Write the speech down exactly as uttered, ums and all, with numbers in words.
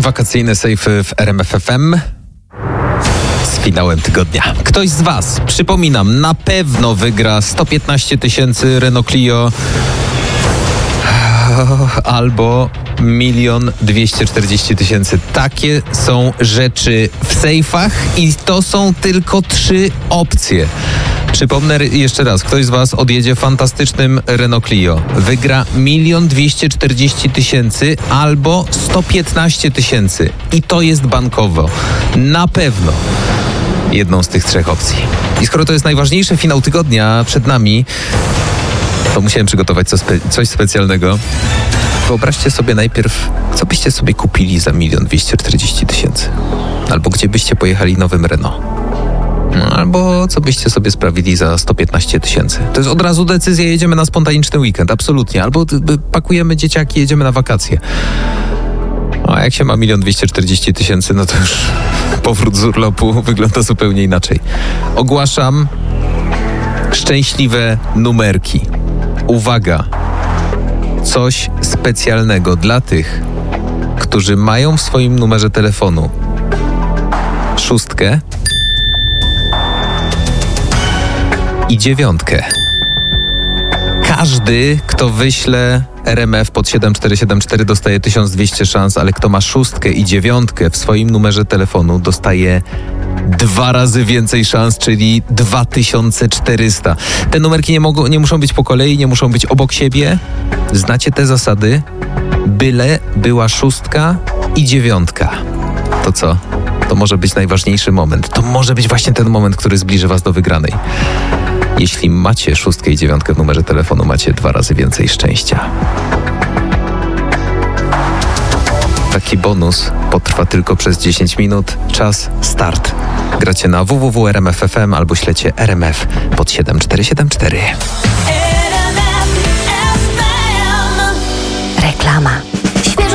Wakacyjne sejfy w R M F F M z finałem tygodnia. Ktoś z Was, przypominam, na pewno wygra sto piętnaście tysięcy Renault Clio albo milion dwieście czterdzieści tysięcy. Takie są rzeczy w sejfach i to są tylko trzy opcje. Przypomnę jeszcze raz, ktoś z Was odjedzie fantastycznym Renault Clio. Wygra milion dwieście czterdzieści tysięcy albo sto piętnaście tysięcy. I to jest bankowo. Na pewno jedną z tych trzech opcji. I skoro to jest najważniejszy finał tygodnia przed nami, to musiałem przygotować coś, spe- coś specjalnego. Wyobraźcie sobie najpierw, co byście sobie kupili za milion dwieście czterdzieści tysięcy. Albo gdzie byście pojechali nowym Renault. No, albo co byście sobie sprawili za sto piętnaście tysięcy. To jest od razu decyzja, jedziemy na spontaniczny weekend, absolutnie. Albo pakujemy dzieciaki, jedziemy na wakacje. A jak się ma milion dwieście czterdzieści tysięcy, no to już powrót z urlopu wygląda zupełnie inaczej. Ogłaszam szczęśliwe numerki. Uwaga! Coś specjalnego dla tych, którzy mają w swoim numerze telefonu szóstkę i dziewiątkę. Każdy, kto wyśle R M F pod siedem cztery siedem cztery, dostaje tysiąc dwieście szans, ale kto ma szóstkę i dziewiątkę w swoim numerze telefonu, dostaje dwa razy więcej szans, czyli dwa tysiące czterysta. Te numerki nie, mogą, nie muszą być po kolei, nie muszą być obok siebie. Znacie te zasady? Byle była szóstka i dziewiątka. To co? To może być najważniejszy moment. To może być właśnie ten moment, który zbliży Was do wygranej. Jeśli macie szóstkę i dziewiątkę w numerze telefonu, macie dwa razy więcej szczęścia. Taki bonus potrwa tylko przez dziesięć minut. Czas, start. Gracie na w w w kropka r m f f m albo ślecie R M F pod siedem cztery siedem cztery.